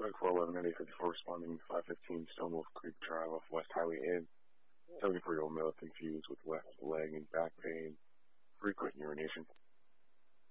Traffic 411 54 responding to 515 Stonewolf Creek Drive off West Highway Inn. 74-year-old male confused with left leg and back pain, frequent urination.